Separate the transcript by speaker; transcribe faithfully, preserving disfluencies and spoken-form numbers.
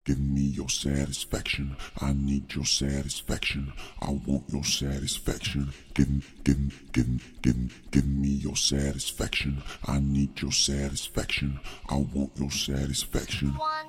Speaker 1: Give me your satisfaction. I need your satisfaction. I want your satisfaction. Give, give, give, give, give me your satisfaction. I need your satisfaction. I want your satisfaction.